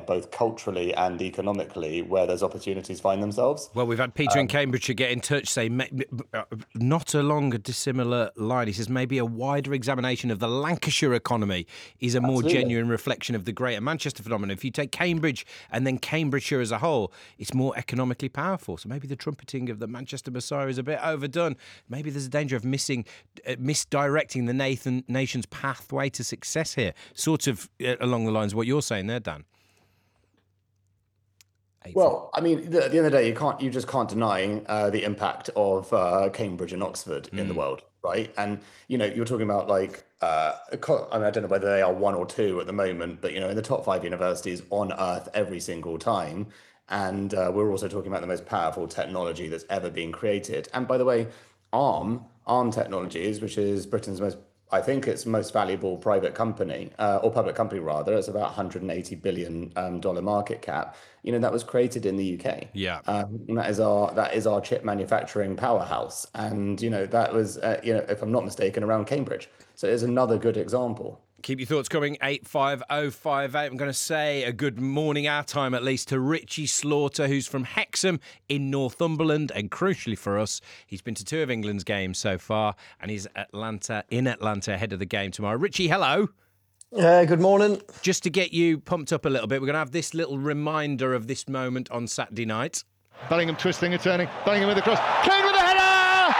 worldwide, both culturally and economically, where those opportunities find themselves. Well, we've had Peter in Cambridgeshire get in touch, say not along a dissimilar line. He says maybe a wider examination of the Lancashire economy is a more genuine reflection of the greater Manchester phenomenon. If you take Cambridge and then Cambridgeshire as a whole, it's more economically powerful. So maybe the trumpeting of the Manchester Messiah is a bit overdone. Maybe there's a danger of misdirecting the nation's pathway to success here. Sort of along the lines of what you're saying there, Dan. Well, I mean, at the end of the day, you just can't deny the impact of Cambridge and Oxford in the world, right? And you're talking about I don't know whether they are one or two at the moment, but in the top 5 universities on earth every single time. And we're also talking about the most powerful technology that's ever been created. And by the way, ARM Technologies, which is Britain's most valuable private company, or public company rather. It's about $180 billion market cap. That was created in the UK. Yeah. And that is our chip manufacturing powerhouse. And that was if I'm not mistaken, around Cambridge. So it's another good example. Keep your thoughts coming, 85058. I'm going to say a good morning, our time at least, to Richie Slaughter, who's from Hexham in Northumberland. And crucially for us, he's been to 2 of England's games so far, and he's in Atlanta ahead of the game tomorrow. Richie, hello. Good morning. Just to get you pumped up a little bit, we're going to have this little reminder of this moment on Saturday night. Bellingham twisting and turning, Bellingham with the cross. Kane with a header!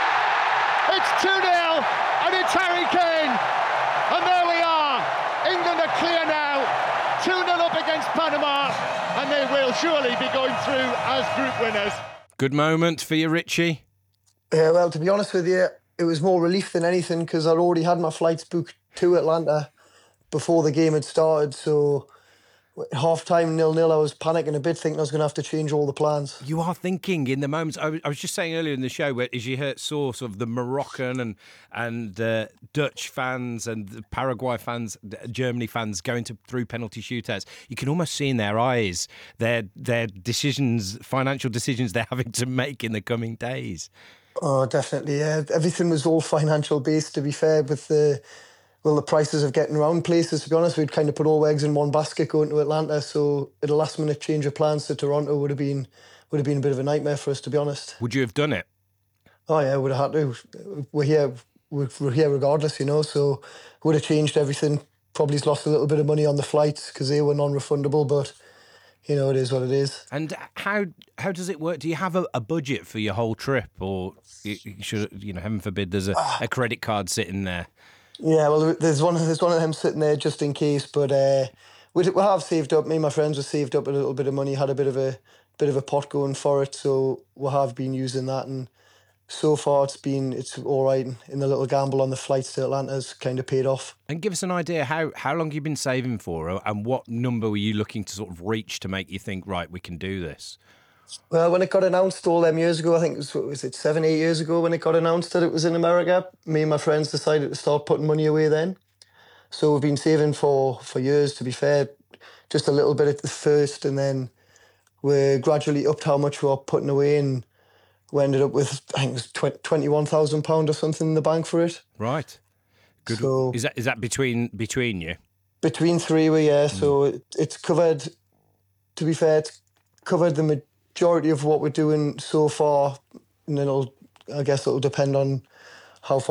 It's 2-0, and it's Harry Kane. And there we are. England are clear now. 2-0 up against Panama, and they will surely be going through as group winners. Good moment for you, Richie. Yeah, well, to be honest with you, it was more relief than anything because I'd already had my flights booked to Atlanta before the game had started. So half-time 0-0, I was panicking a bit, thinking I was going to have to change all the plans. You are thinking in the moments. I was just saying earlier in the show, where as you saw sort of the Moroccan and Dutch fans and the Paraguay fans, Germany fans going through penalty shootouts, you can almost see in their eyes their decisions, financial decisions they're having to make in the coming days. Oh, definitely, yeah. Everything was all financial based, to be fair, with the prices of getting around places. To be honest, we'd kind of put all eggs in one basket going to Atlanta, so at a last minute change of plans to Toronto would have been a bit of a nightmare for us, to be honest. Would you have done it? Oh yeah, would have had to. We're here regardless, so would have changed everything. Probably lost a little bit of money on the flights because they were non-refundable, but it is what it is. And how does it work? Do you have a budget for your whole trip, or should heaven forbid there's a credit card sitting there? Yeah, well, there's one of them sitting there just in case. But we have saved up. Me and my friends have saved up a little bit of money. Had a bit of a pot going for it. So we have been using that, and so far it's all right. And the little gamble on the flights to Atlanta's kind of paid off. And give us an idea how long you've been saving for, and what number were you looking to sort of reach to make you think, right, we can do this? Well, when it got announced all them years ago, I think was it 7-8 years ago when it got announced that it was in America, me and my friends decided to start putting money away then. So we've been saving for years, to be fair, just a little bit at the first, and then we gradually upped how much we were putting away, and we ended up with, I think it was £21,000 or something in the bank for it. Right. Good. So, is that between you? Between three, so it's covered, to be fair, it's covered the majority of what we're doing so far, and then I guess it'll depend on how far